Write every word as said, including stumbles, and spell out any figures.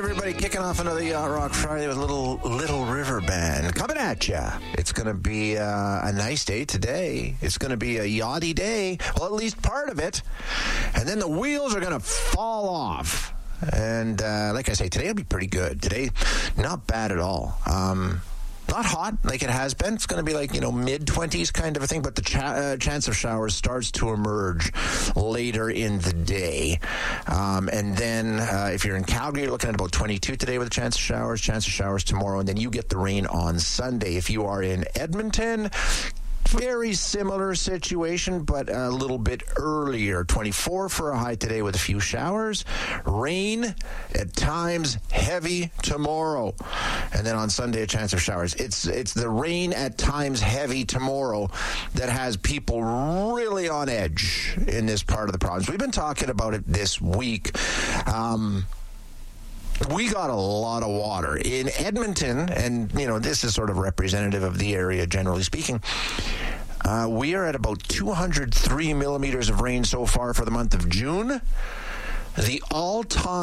everybody, kicking off another Yacht Rock Friday with a little Little River Band coming at you. It's going to be uh, a nice day today. It's going to be a yachty day, well, at least part of it. And then the wheels are going to fall off. And uh, like I say, today will be pretty good. Today, not bad at all. Um, not hot like it has been. It's going to be like, you know, mid-twenties kind of a thing, but the cha- uh, chance of showers starts to emerge later in the day. Um, and then uh, if you're in Calgary, you're looking at about twenty-two today with a chance of showers, chance of showers tomorrow, and then you get the rain on Sunday. If you are in Edmonton, very similar situation, but a little bit earlier. twenty-four for a high today with a few showers. Rain at times, heavy tomorrow. And then on Sunday, a chance of showers. It's it's the rain at times heavy tomorrow that has people really on edge in this part of the province. We've been talking about it this week. Um... We got a lot of water in Edmonton, and, you know, this is sort of representative of the area, generally speaking. Uh, we are at about two hundred three millimeters of rain so far for the month of June. The all-time